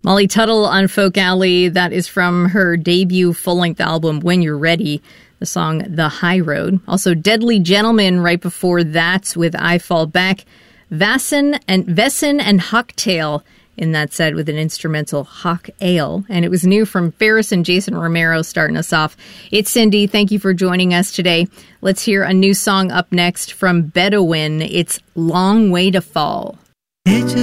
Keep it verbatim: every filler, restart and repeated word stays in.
Molly Tuttle on Folk Alley. That is from her debut full-length album, When You're Ready, the song The High Road. Also, Deadly Gentleman right before that with I Fall Back. Vassin and Vessin and Hocktail in that set with an instrumental Hawk Ale. And it was new from Ferris and Jason Romero starting us off. It's Cindy. Thank you for joining us today. Let's hear a new song up next from Bedouin. It's Long Way to Fall.